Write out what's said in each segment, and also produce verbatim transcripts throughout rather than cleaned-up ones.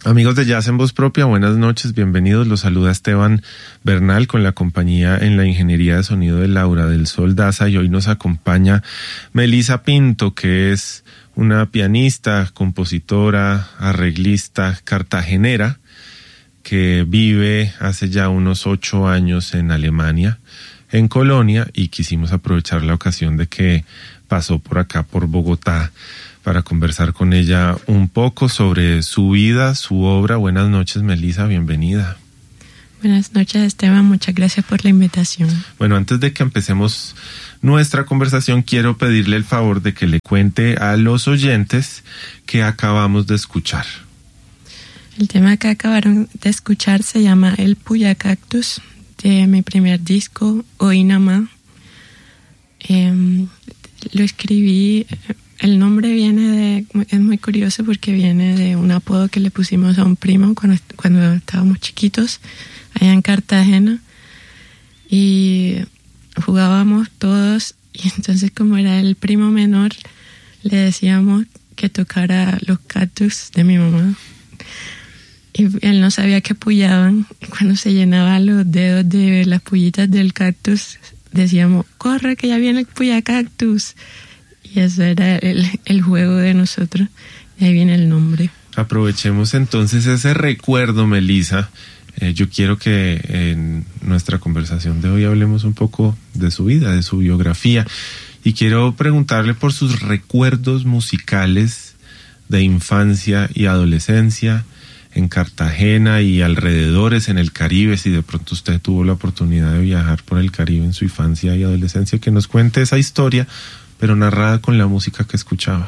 Amigos de Jazz en Voz Propia, buenas noches, bienvenidos. Los saluda Esteban Bernal con la compañía en la ingeniería de sonido de Laura del Sol Daza, y hoy nos acompaña Melissa Pinto, que es una pianista, compositora, arreglista cartagenera que vive hace ya unos ocho años en Alemania, en Colonia, y quisimos aprovechar la ocasión de que pasó por acá, por Bogotá, para conversar con ella un poco sobre su vida, su obra. Buenas noches, Melissa, bienvenida. Buenas noches, Esteban, muchas gracias por la invitación. Bueno, antes de que empecemos nuestra conversación, quiero pedirle el favor de que le cuente a los oyentes que acabamos de escuchar. El tema que acabaron de escuchar se llama El Puya Cactus, de mi primer disco, Oinama. Eh, lo escribí... El nombre viene de, es muy curioso porque viene de un apodo que le pusimos a un primo cuando, cuando estábamos chiquitos, allá en Cartagena, y jugábamos todos, y entonces como era el primo menor, le decíamos que tocara los cactus de mi mamá, y él no sabía que puyaban, y cuando se llenaba los dedos de las pullitas del cactus, decíamos, corre que ya viene el puya cactus. Y eso era el, el juego de nosotros, de ahí viene el nombre. Aprovechemos entonces ese recuerdo, Melissa. Eh, yo quiero que en nuestra conversación de hoy hablemos un poco de su vida, de su biografía. Y quiero preguntarle por sus recuerdos musicales de infancia y adolescencia en Cartagena y alrededores en el Caribe, si de pronto usted tuvo la oportunidad de viajar por el Caribe en su infancia y adolescencia, que nos cuente esa historia, pero narrada con la música que escuchaba.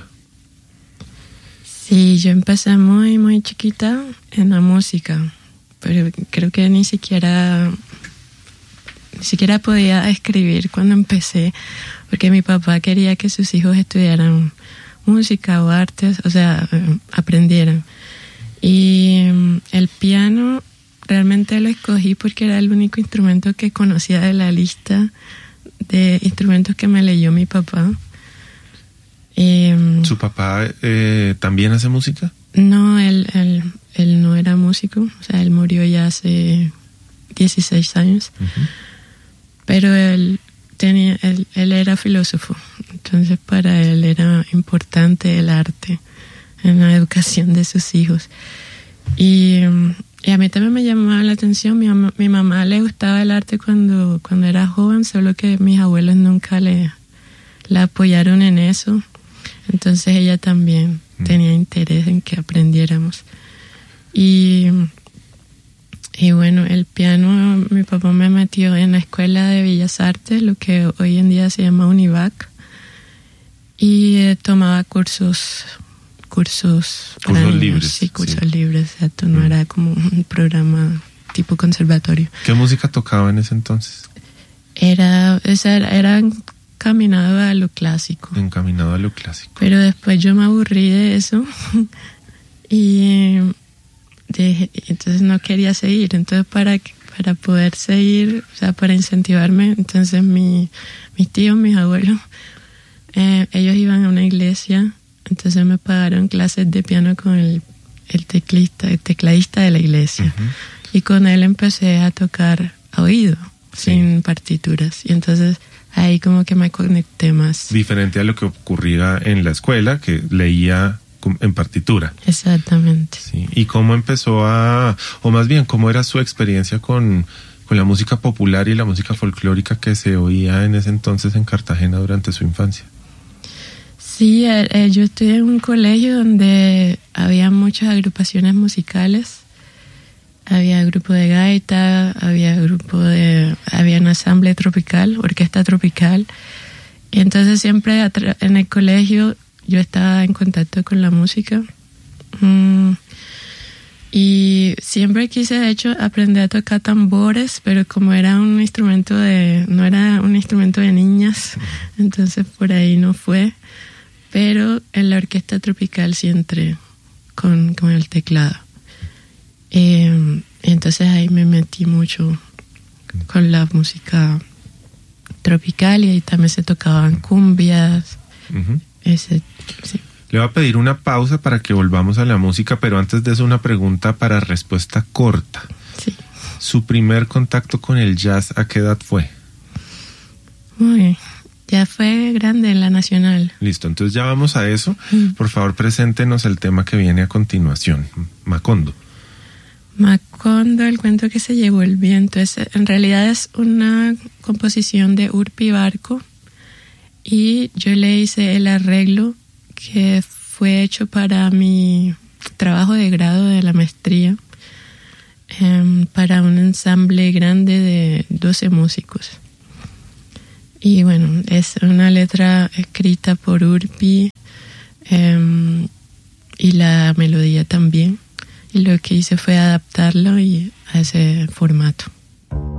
Sí, yo empecé muy, muy chiquita en la música, pero creo que ni siquiera, ni siquiera podía escribir cuando empecé, porque mi papá quería que sus hijos estudiaran música o artes, o sea, aprendieran. Y el piano realmente lo escogí porque era el único instrumento que conocía de la lista de instrumentos que me leyó mi papá. Eh, ¿Su papá eh, también hace música? No, él, él, él no era músico, o sea, él murió ya hace dieciséis años, uh-huh. Pero él, tenía, él, él era filósofo, entonces para él era importante el arte en la educación de sus hijos. Y... Y a mí también me llamaba la atención, mi mamá, mi mamá le gustaba el arte cuando, cuando era joven, solo que mis abuelos nunca le, la apoyaron en eso. Entonces ella también mm. tenía interés en que aprendiéramos. Y, y bueno, el piano, mi papá me metió en la Escuela de Bellas Artes, lo que hoy en día se llama UNIVAC, y eh, tomaba cursos... cursos cursos niños, libres sí, cursos sí. libres, exacto, no mm. era como un programa tipo conservatorio. ¿Qué música tocaba en ese entonces? Era, esa era, era encaminado a lo clásico. Encaminado a lo clásico. Pero después yo me aburrí de eso y dejé, entonces no quería seguir. Entonces para, para poder seguir, o sea, para incentivarme, entonces mi, mis tíos, mis abuelos, eh, ellos iban a una iglesia. Entonces me pagaron clases de piano con el, el teclista, el tecladista de la iglesia. Uh-huh. Y con él empecé a tocar a oído, sí. sin partituras. Y entonces ahí como que me conecté más. Diferente a lo que ocurría en la escuela, que leía en partitura. Exactamente. Sí. ¿Y cómo empezó a, o más bien, cómo era su experiencia con, con la música popular y la música folclórica que se oía en ese entonces en Cartagena durante su infancia? Sí, eh, yo estudié en un colegio donde había muchas agrupaciones musicales. Había grupo de gaita, había grupo de... había un ensamble tropical, orquesta tropical. Y entonces siempre en el colegio yo estaba en contacto con la música. Mm, y siempre quise, de hecho, aprender a tocar tambores, pero como era un instrumento de... no era un instrumento de niñas, entonces por ahí no fue. Pero en la orquesta tropical sí entré con, con el teclado. Eh, entonces ahí me metí mucho con la música tropical y ahí también se tocaban cumbias. Uh-huh. Ese, sí. Le voy a pedir una pausa para que volvamos a la música, pero antes de eso una pregunta para respuesta corta. Sí. ¿Su primer contacto con el jazz a qué edad fue? Uy, ya fue grande en la Nacional. Listo, entonces ya vamos a eso. Por favor, preséntenos el tema que viene a continuación. Macondo. Macondo, el cuento que se llevó el viento. Es, en realidad es una composición de Urpi Barco y yo le hice el arreglo que fue hecho para mi trabajo de grado de la maestría, eh, para un ensamble grande de doce músicos. Y bueno, es una letra escrita por Urpi eh, y la melodía también. Y lo que hice fue adaptarlo y a ese formato.